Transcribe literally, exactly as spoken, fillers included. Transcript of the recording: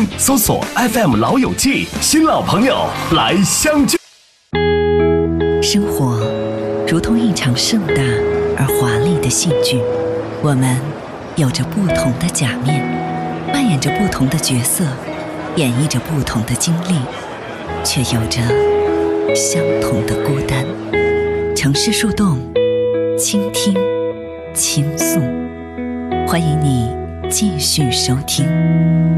听，搜索 F M 老友记，新老朋友来相聚。 生活如同一场盛大而华丽的戏剧，我们有着不同的假面，扮演着不同的角色，演绎着不同的经历，却有着相同的孤单。城市树洞，倾听，倾诉，欢迎你继续收听。